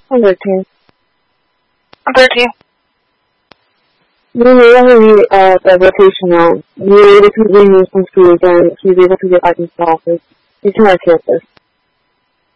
I'm 13. I'm 13. You never need the rotational. You need to continue from school again. He's able to get back into the office. He's in our campus.